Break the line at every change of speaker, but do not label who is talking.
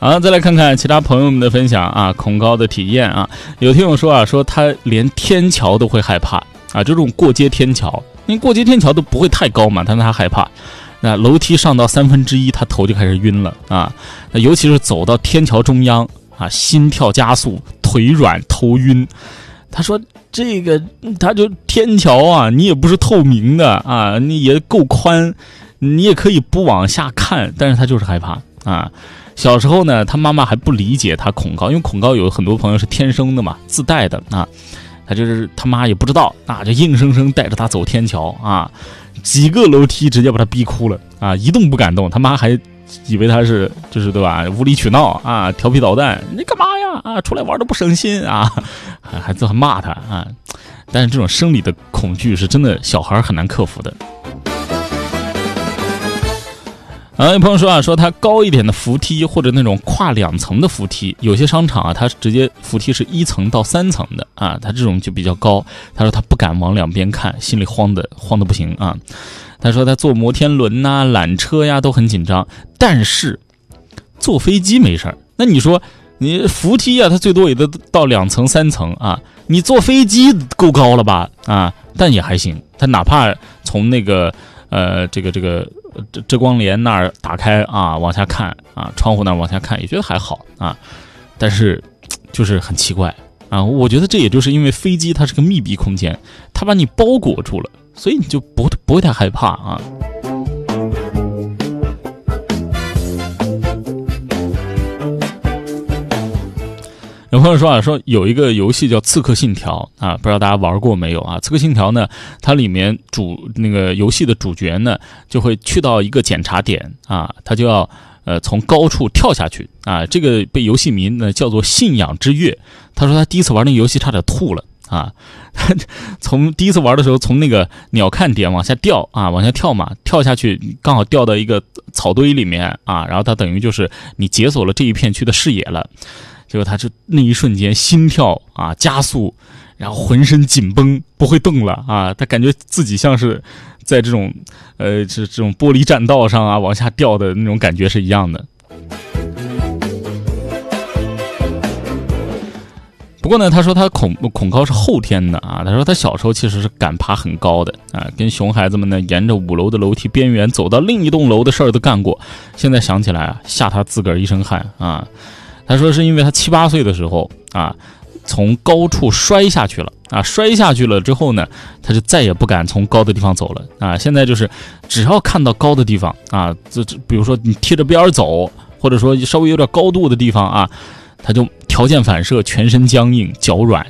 好，再来看看其他朋友们的分享啊，恐高的体验啊。有听友说啊，说他连天桥都会害怕啊，这种过街天桥，因为过街天桥都不会太高嘛，但是他害怕。那楼梯上到1/3，他头就开始晕了啊。那尤其是走到天桥中央啊，心跳加速，腿软，头晕。他说这个他就天桥啊，你也不是透明的啊，你也够宽，你也可以不往下看，但是他就是害怕啊。小时候呢，他妈妈还不理解他恐高，因为恐高有很多朋友是天生的嘛，自带的啊。他就是他妈也不知道啊，就硬生生带着他走天桥啊，几个楼梯直接把他逼哭了啊，一动不敢动。他妈还以为他是就是对吧，无理取闹啊，调皮捣蛋，你干嘛呀啊，出来玩都不省心啊，还骂他啊。但是这种生理的恐惧是真的小孩很难克服的。有朋友说啊，说他高一点的扶梯或者那种跨2层的扶梯，有些商场啊，它直接扶梯是1层到3层的啊，他这种就比较高。他说他不敢往两边看，心里慌的不行啊。他说他坐摩天轮呐、缆车呀都很紧张，但是坐飞机没事儿。那你说你扶梯啊，它最多也得到2层3层啊，你坐飞机够高了吧啊？但也还行，他哪怕从那个这个遮光帘那儿打开啊，往下看啊，窗户那儿往下看，也觉得还好啊。但是就是很奇怪啊，我觉得这也就是因为飞机它是个密闭空间，它把你包裹住了，所以你就不会太害怕啊。有朋友说啊，说有一个游戏叫《刺客信条》啊，不知道大家玩过没有啊？《刺客信条》呢，它里面那个游戏的主角呢，就会去到一个检查点啊，他就要从高处跳下去啊。这个被游戏迷呢叫做信仰之跃。他说他第一次玩那个游戏差点吐了啊！从第一次玩的时候，从那个鸟瞰点往下掉啊，往下跳嘛，跳下去刚好掉到一个草堆里面啊，然后他等于就是你解锁了这一片区的视野了。结果他就那一瞬间心跳啊加速，然后浑身紧绷，不会动了啊！他感觉自己像是在这种这种玻璃栈道上啊往下掉的那种感觉是一样的。不过呢，他说他恐高是后天的啊。他说他小时候其实是敢爬很高的啊，跟熊孩子们呢沿着5楼的楼梯边缘走到另一栋楼的事儿都干过。现在想起来啊，吓他自个儿一身汗啊。他说是因为他7、8岁的时候啊，从高处摔下去了啊，摔下去了之后呢，他就再也不敢从高的地方走了啊。现在就是只要看到高的地方啊，比如说你贴着边走，或者说稍微有点高度的地方啊，他就条件反射，全身僵硬，脚软，